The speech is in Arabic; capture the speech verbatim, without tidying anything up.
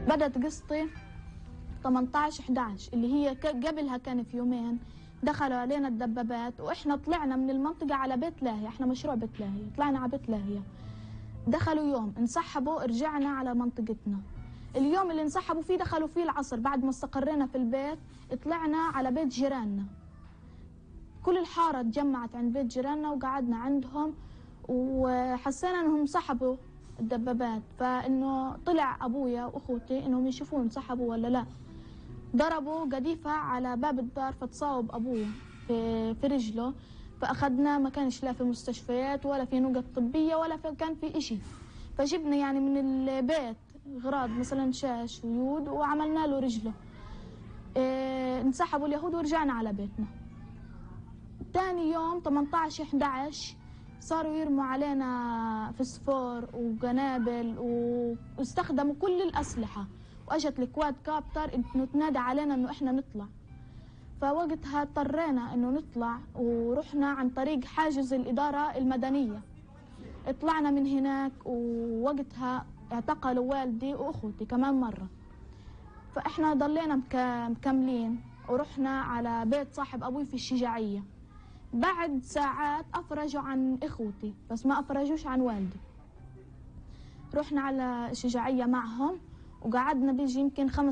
بدأت قصتي ثمانية عشر إحدى عشر اللي هي قبلها كان في يومين دخلوا علينا الدبابات، واحنا طلعنا من المنطقة على بيت لاهية، احنا مشروع بيت لاهية، طلعنا على بيت لاهية. دخلوا يوم انسحبوا، رجعنا على منطقتنا. اليوم اللي انسحبوا فيه دخلوا فيه العصر، بعد ما استقرينا في البيت طلعنا على بيت جيراننا. كل الحارة تجمعت عند بيت جيراننا وقعدنا عندهم، وحسينا انهم انسحبوا الدبابات، فانه طلع ابويا واخوتي انهم يشوفون انسحبوا ولا لا. ضربوا قذيفة على باب الدار فتصاوب ابويا في في رجله، فاخذناه، ما كانش لا في مستشفيات ولا في نقط طبية ولا في كان في اشي. فجبنا يعني من البيت غراض مثلا شاش ويود وعملنا له رجله. اه انسحبوا اليهود ورجعنا على بيتنا. تاني يوم ثمانية عشر إحدى عشر صاروا يرموا علينا فسفور وقنابل واستخدموا كل الأسلحة، واجت الكواد كابتر انه تنادى علينا انه احنا نطلع. فوقتها اضطرينا انه نطلع ورحنا عن طريق حاجز الإدارة المدنية. طلعنا من هناك ووقتها اعتقلوا والدي واخوتي كمان مرة. فاحنا ضلينا مكملين ورحنا على بيت صاحب ابوي في الشجاعية. بعد ساعات افرجوا عن اخوتي بس ما افرجوش عن والدي. رحنا على الشجاعية معهم وقعدنا بيجي يمكن خمس